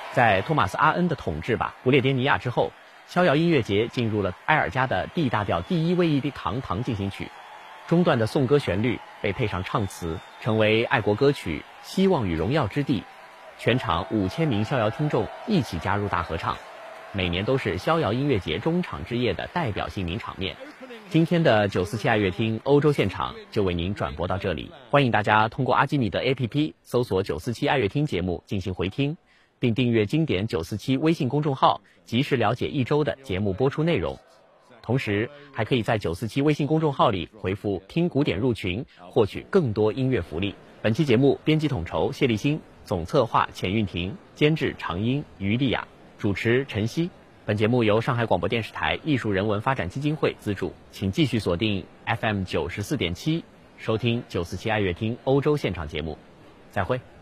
在托马斯·阿恩的统治吧不列颠尼亚之后，逍遥音乐节进入了埃尔加的 D 大调第一威伊堂堂进行曲，中段的颂歌旋律被配上唱词，成为爱国歌曲《希望与荣耀之地》。全场5000名逍遥听众一起加入大合唱，每年都是逍遥音乐节中场之夜的代表性名场面。今天的947爱乐厅欧洲现场就为您转播到这里，欢迎大家通过阿基米德 APP 搜索947爱乐厅节目进行回听，并订阅经典947微信公众号，及时了解一周的节目播出内容。同时还可以在947微信公众号里回复听古典入群，获取更多音乐福利。本期节目编辑统筹谢立新，总策划钱韵婷，监制常英、于丽雅，主持陈曦。本节目由上海广播电视台艺术人文发展基金会资助，请继续锁定 FM 94.7，收听947爱乐厅欧洲现场节目。再会。